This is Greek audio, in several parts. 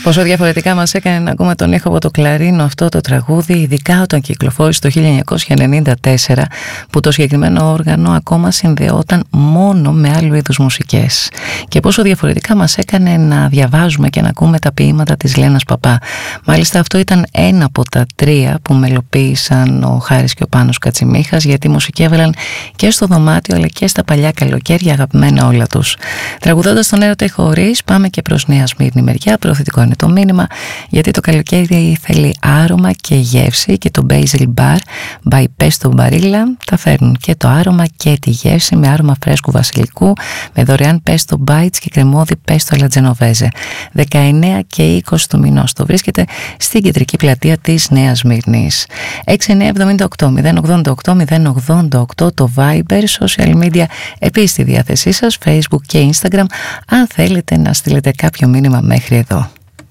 Πόσο διαφορετικά μας έκανε να ακούμε τον ήχο από το κλαρίνο αυτό το τραγούδι, ειδικά όταν κυκλοφόρησε το 1994, που το συγκεκριμένο όργανο ακόμα συνδεόταν μόνο με άλλου είδους μουσικές. Και πόσο διαφορετικά μας έκανε να διαβάζουμε και να ακούμε τα ποίηματα της Λένας Παπά. Μάλιστα αυτό ήταν ένα από τα 3 που μελοποίησαν ο Χάρης και ο Πάνος Κατσιμίχας, γιατί μουσική έβαλαν και στο δωμάτιο αλλά και στα παλιά καλοκαίρια, αγαπημένα όλα τους. Τραγουδώντας τον έρωτα χωρίς, πάμε και προς Νέα Σμύρνη μεριά. Προωθητικό είναι το μήνυμα, γιατί το καλοκαίρι θέλει άρωμα και γεύση, και το Basil Bar by Pesto Barilla τα φέρνουν και το άρωμα και τη γεύση, με άρωμα φρέσκου βασιλικού, με δωρεάν Pesto Bites και κρεμμώδη Pesto alla Genovese. 19 και 20 του μηνός. Το βρίσκεται στην κεντρική πλατεία της Νέας Σμύρνης. 6978 088 088 το Viber, social media επίσης στη διάθεσή σας, Facebook και Instagram, αν θέλετε να στείλετε κάποιο μήνυμα μέχρι εδώ.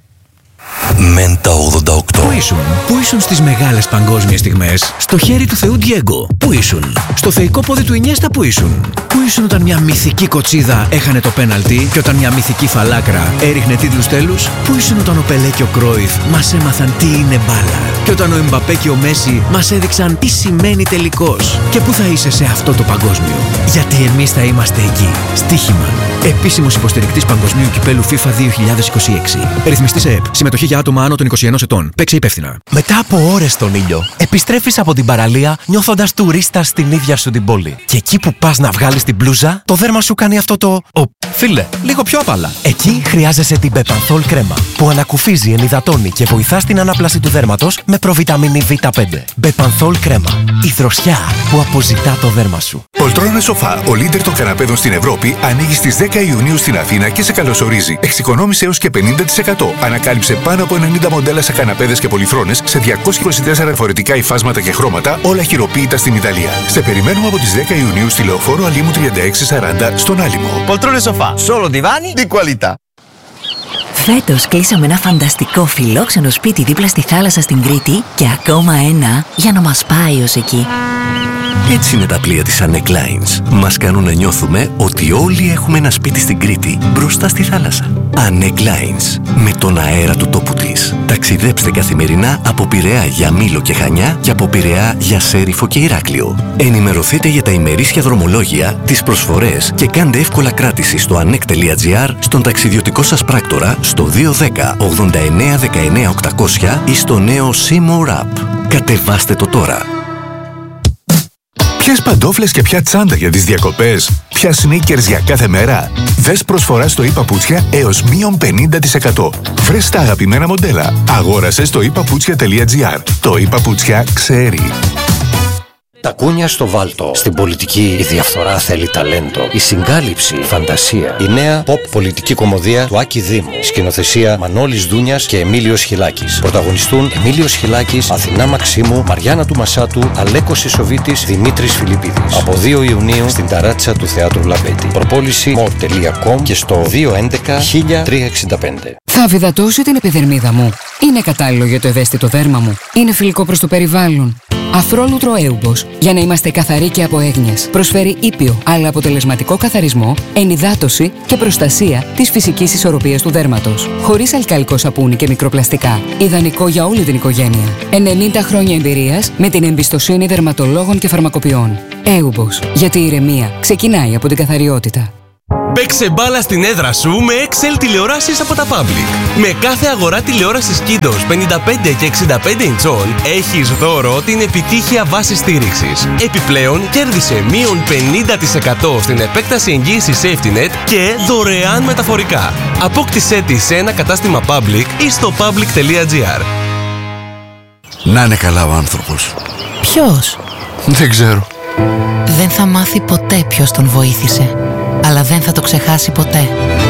Μέντα 88. Πού ήσουν στις μεγάλες παγκόσμιες στιγμές? Στο χέρι του Θεού Ντιέγκο. Πού ήσουν? Στο θεϊκό πόδι του Ινιέστα. Πού ήσουν? Πού ήσουν όταν μια μυθική κοτσίδα έχανε το πέναλτι και όταν μια μυθική φαλάκρα έριχνε τίτλους τέλους? Πού ήσουν όταν ο Πελέ και ο Κρόιφ μας έμαθαν τι είναι μπάλα? Και όταν ο Εμπαπέ και ο Μέση μας έδειξαν τι σημαίνει τελικός? Και πού θα είσαι σε αυτό το παγκόσμιο? Γιατί εμείς θα είμαστε εκεί. Στοίχημα. Επίσημος υποστηρικτής Παγκοσμίου Κυπέλου FIFA 2026. Ρυθμιστής ΕΕΠ. Συμμετοχή για άτομα άνω των 21 ετών. Παίξε υπεύθυνα. Μετά από ώρες στον ήλιο, επιστρέφεις από την παραλία νιώθοντας τουρίστα στην ίδια σου την πόλη. Και εκεί που πας να βγάλεις την μπλούζα, το δέρμα σου κάνει αυτό το φίλε, λίγο πιο απαλά. Εκεί χρειάζεσαι την Bepanthol κρέμα, που ανακουφίζει, ενυδατώνει και βοηθά στην ανάπλαση του δέρματος με προβιταμίνη Β5. Bepanthol κρέμα. Η δροσιά που αποζητά το δέρμα σου. Πολτρόνες Σοφά, ο leader των καναπέδων στην Ευρώπη, ανοίγει στις 10 Ιουνίου στην Αθήνα και σε καλωσορίζει. Εξοικονόμησε έως και 50%. Ανακάλυψε πάνω από 90 μοντέλα σε καναπέδες και πολυθρόνες σε 224 διαφορετικά υφάσματα και χρώματα, όλα χειροποίητα στην Ιταλία. Σε περιμένουμε από τις 10 Ιουνίου στη Λεωφόρο Αλίμου 3640 στον Άλυμο. Poltrone Sofà, solo divani di qualità. Φέτος κλείσαμε ένα φανταστικό φιλόξενο σπίτι δίπλα στη θάλασσα στην Κρήτη και ακόμα ένα για να μας πάει ως εκεί. Έτσι είναι τα πλοία της Annec Lines. Μας κάνουν να νιώθουμε ότι όλοι έχουμε ένα σπίτι στην Κρήτη, μπροστά στη θάλασσα. Annec Lines. Με τον αέρα του τόπου της. Ταξιδέψτε καθημερινά από Πειραιά για Μήλο και Χανιά και από Πειραιά για Σέριφο και Ηράκλειο. Ενημερωθείτε για τα ημερήσια δρομολόγια, τις προσφορές και κάντε εύκολα κράτηση στο annec.gr, στον ταξιδιωτικό σας πράκτορα, στο 210 89 19 800 ή στο νέο Seymour App. Κατεβάστε το τώρα. Ποιες παντόφλες και ποια τσάντα για τις διακοπές? Ποια sneakers για κάθε μέρα? Δες προσφορά στο ePaputsια έως μείον 50%. Βρες τα αγαπημένα μοντέλα. Αγόρασε στο ePaputsια.gr. Το ePaputsια ξέρει. Τα κούνια στο βάλτο. Στην πολιτική η διαφθορά θέλει ταλέντο. Η συγκάλυψη, φαντασία. Η νέα pop πολιτική κομμωδία του Άκη Δήμου. Σκηνοθεσία Μανώλης Δούνιας και Εμίλιος Χιλάκης. Πρωταγωνιστούν Εμίλιος Χιλάκης, Αθηνά Μαξίμου, Μαριάννα του Μασάτου, Αλέκος Ισοβίτης, Δημήτρης Φιλιππίδης. Από 2 Ιουνίου στην ταράτσα του Θεάτρου Λαμπέτη. Προπόληση more.com και στο 211 1365. Θα αφυδατώσω την επιδερμίδα μου. Είναι κατάλληλο για το ευαίσθητο δέρμα μου. Είναι φιλικό προς το περιβάλλον. Αφρόλουτρο Έουμπος, για να είμαστε καθαροί και από έγνοιες. Προσφέρει ήπιο αλλά αποτελεσματικό καθαρισμό, ενυδάτωση και προστασία της φυσικής ισορροπίας του δέρματος. Χωρίς αλκαλικό σαπούνι και μικροπλαστικά. Ιδανικό για όλη την οικογένεια. 90 χρόνια εμπειρίας με την εμπιστοσύνη δερματολόγων και φαρμακοποιών. Έουμπος, γιατί η ηρεμία ξεκινάει από την καθαριότητα. Παίξε μπάλα στην έδρα σου με Excel τηλεοράσεις από τα Public. Με κάθε αγορά τηλεόρασης Kiddos 55 και 65 inch έχεις δώρο την επιτύχεια βάση στήριξης. Επιπλέον κέρδισε μείον 50% στην επέκταση εγγύησης SafetyNet και δωρεάν μεταφορικά. Απόκτησέ τη σε ένα κατάστημα Public ή στο public.gr. Να είναι καλά ο άνθρωπος. Ποιος? Δεν ξέρω. Δεν θα μάθει ποτέ ποιος τον βοήθησε. Αλλά δεν θα το ξεχάσει ποτέ.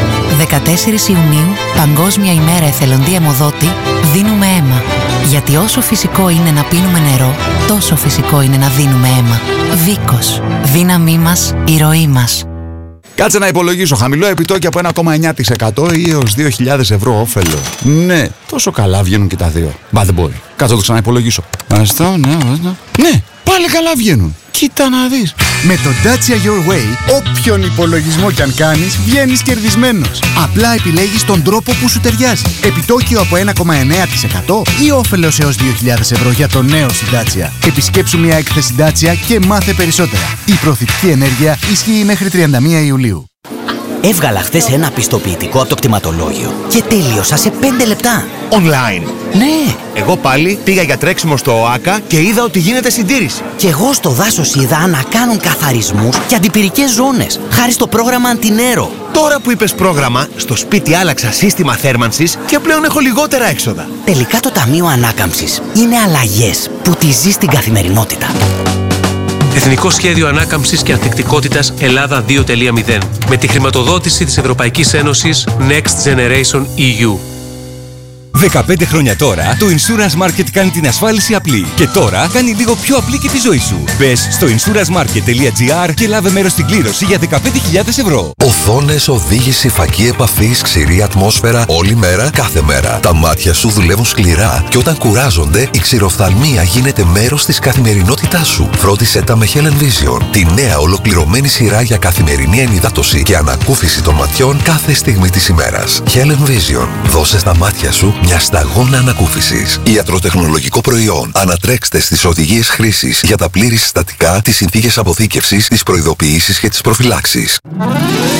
14 Ιουνίου, Παγκόσμια ημέρα εθελοντή αιμοδότη, δίνουμε αίμα. Γιατί όσο φυσικό είναι να πίνουμε νερό, τόσο φυσικό είναι να δίνουμε αίμα. Βίκος. Δύναμή μας, η ροή μας. Κάτσε να υπολογίσω. Χαμηλό επιτόκιο από 1,9% ή έως 2.000 ευρώ όφελο. Ναι, τόσο καλά βγαίνουν και τα δύο. Bad boy. Κάτσε να το ξαναυπολογίσω. Αυτό, ναι. πάλι καλά βγαίνουν. Κοίτα να δεις. Με το Dacia Your Way, όποιον υπολογισμό κι αν κάνεις, βγαίνεις κερδισμένος. Απλά επιλέγεις τον τρόπο που σου ταιριάζει. Επιτόκιο από 1,9% ή όφελος έως 2.000 ευρώ για το νέο στην Dacia. Επισκέψου μια έκθεση Dacia και μάθε περισσότερα. Η προωθητική ενέργεια ισχύει μέχρι 31 Ιουλίου. Έβγαλα χθες ένα πιστοποιητικό από το κτηματολόγιο και τέλειωσα σε 5 λεπτά. Online. Ναι. Εγώ πάλι πήγα για τρέξιμο στο ΟΑΚΑ και είδα ότι γίνεται συντήρηση. Και εγώ στο δάσος είδα να κάνουν καθαρισμούς και αντιπυρικές ζώνες, χάρη στο πρόγραμμα Αντινέρο. Τώρα που είπες πρόγραμμα, στο σπίτι άλλαξα σύστημα θέρμανσης και πλέον έχω λιγότερα έξοδα. Τελικά το Ταμείο Ανάκαμψης είναι αλλαγές που τη ζεις στην καθημερινότητα. Εθνικό Σχέδιο Ανάκαμψης και Ανθεκτικότητας Ελλάδα 2.0 με τη χρηματοδότηση της Ευρωπαϊκής Ένωσης Next Generation EU. 15 χρόνια τώρα, το Insurance Market κάνει την ασφάλιση απλή. Και τώρα κάνει λίγο πιο απλή και τη ζωή σου. Μπες στο insurancemarket.gr και λάβε μέρος στην κλήρωση για 15.000 ευρώ. Οθόνες, οδήγηση, φακή επαφής, ξηρή ατμόσφαιρα, όλη μέρα, κάθε μέρα. Τα μάτια σου δουλεύουν σκληρά και όταν κουράζονται, η ξηροφθαλμία γίνεται μέρος της καθημερινότητάς σου. Φρόντισε τα με Helen Vision, τη νέα ολοκληρωμένη σειρά για καθημερινή ενυδάτωση και ανακούφιση των ματιών κάθε στιγμή της ημέρας. Helen Vision, δώσε στα μάτια σου μια σταγόνα ανακούφισης. Ιατροτεχνολογικό προϊόν. Ανατρέξτε στις οδηγίες χρήσης για τα πλήρη συστατικά, τις συνθήκες αποθήκευσης, τις προειδοποιήσεις και τις προφυλάξεις.